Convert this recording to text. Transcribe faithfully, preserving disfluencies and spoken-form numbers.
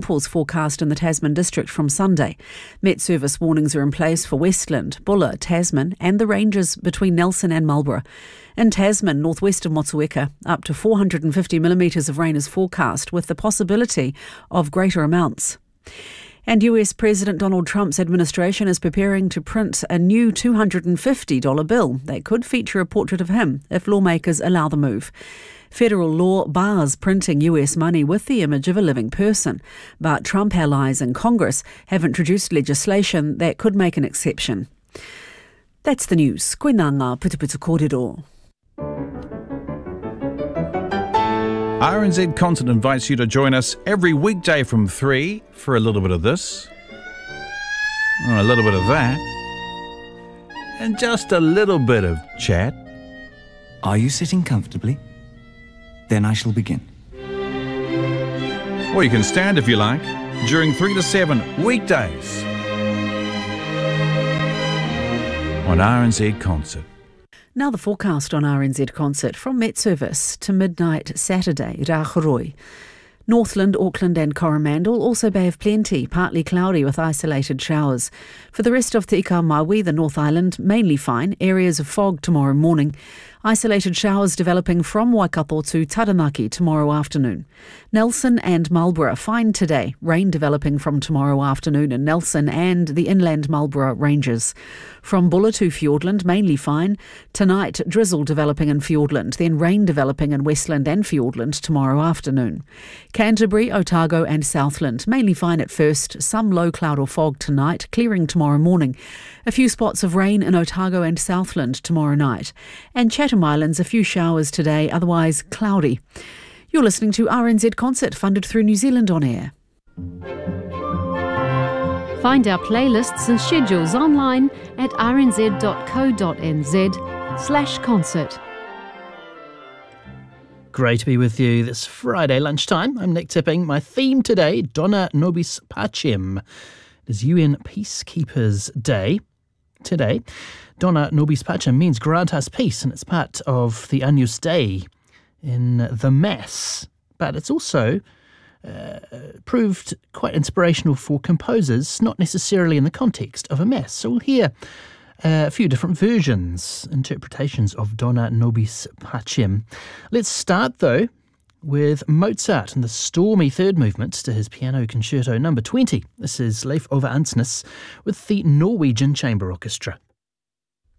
rainfall's forecast in the Tasman district from Sunday. Met Service warnings are in place for Westland, Buller, Tasman and the ranges between Nelson and Marlborough. In Tasman, northwest of Motueka, up to four hundred fifty millimetres of rain is forecast, with the possibility of greater amounts. And U S President Donald Trump's administration is preparing to print a new two hundred fifty dollars bill that could feature a portrait of him if lawmakers allow the move. Federal law bars printing U S money with the image of a living person, but Trump allies in Congress have introduced legislation that could make an exception. That's the news. Koe nā ngā putuputu kōrero. R N Z Concert invites you to join us every weekday from three for a little bit of this, or a little bit of that, and just a little bit of chat. Are you sitting comfortably? Then I shall begin. Or you can stand if you like, during three to seven weekdays on R N Z Concert. Now the forecast on R N Z Concert from Met Service to midnight Saturday, Rāhuroi. Northland, Auckland and Coromandel, also Bay of Plenty, partly cloudy with isolated showers. For the rest of Te Ika Maui, the North Island, mainly fine, areas of fog tomorrow morning. Isolated showers developing from Waikato to Taranaki tomorrow afternoon. Nelson and Marlborough fine today, rain developing from tomorrow afternoon in Nelson and the inland Marlborough ranges. From Buller to Fiordland, mainly fine. Tonight, drizzle developing in Fiordland, then rain developing in Westland and Fiordland tomorrow afternoon. Canterbury, Otago and Southland, mainly fine at first, some low cloud or fog tonight, clearing tomorrow morning. A few spots of rain in Otago and Southland tomorrow night. And Chatham Islands, a few showers today, otherwise cloudy. You're listening to R N Z Concert, funded through New Zealand On Air. Find our playlists and schedules online at rnz.co.nz slash concert. Great to be with you this Friday lunchtime. I'm Nick Tipping. My theme today, Dona Nobis Pacem. It is U N Peacekeepers Day today. Dona Nobis Pacem means grant us peace, and it's part of the Agnus Dei in the Mass. But it's also uh, proved quite inspirational for composers, not necessarily in the context of a Mass. So we'll hear uh, a few different versions, interpretations of Dona Nobis Pacem. Let's start, though, with Mozart and the stormy third movement to his Piano Concerto number twenty. This is Leif Ove Ansnes with the Norwegian Chamber Orchestra.